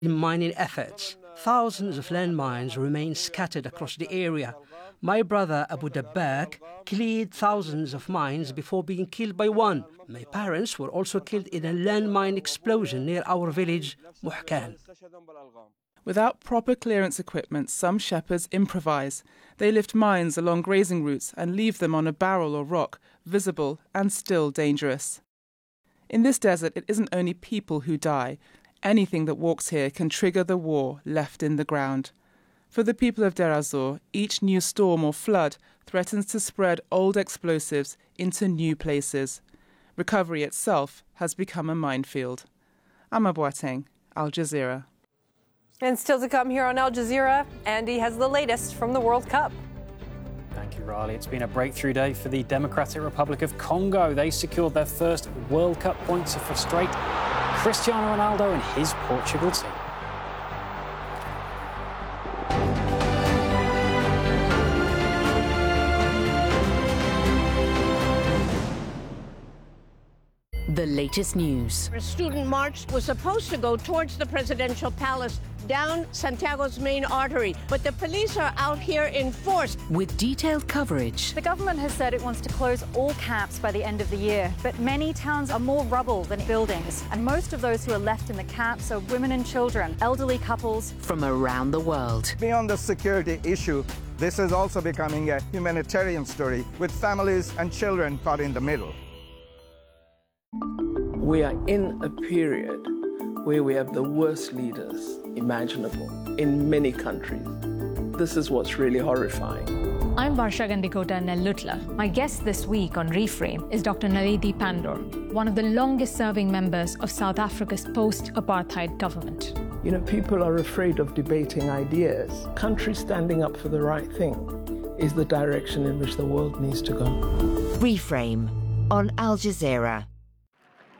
In mining efforts, thousands of landmines remain scattered across the area. My brother Abu Dabbak cleared thousands of mines before being killed by one. My parents were also killed in a landmine explosion near our village, Muhkan. Without proper clearance equipment, some shepherds improvise. They lift mines along grazing routes and leave them on a barrel or rock, visible and still dangerous. In this desert, it isn't only people who die. Anything that walks here can trigger the war left in the ground. For the people of Deir ez-Zor, each new storm or flood threatens to spread old explosives into new places. Recovery itself has become a minefield. Amma Boateng, Al Jazeera. And still to come here on Al Jazeera, Andy has the latest from the World Cup. Thank you, Riley. It's been a breakthrough day for the Democratic Republic of Congo. They secured their first World Cup points to frustrate Cristiano Ronaldo and his Portugal team. The latest news. A student march was supposed to go towards the presidential palace down Santiago's main artery, but the police are out here in force. With detailed coverage. The government has said it wants to close all camps by the end of the year, but many towns are more rubble than buildings, and most of those who are left in the camps are women and children, elderly couples. From around the world. Beyond the security issue, this is also becoming a humanitarian story with families and children caught in the middle. We are in a period where we have the worst leaders imaginable in many countries. This is what's really horrifying. I'm Varsha Gandikota Nellutla. My guest this week on Reframe is Dr. Naledi Pandor, one of the longest-serving members of South Africa's post-apartheid government. You know, people are afraid of debating ideas. Countries standing up for the right thing is the direction in which the world needs to go. Reframe on Al Jazeera.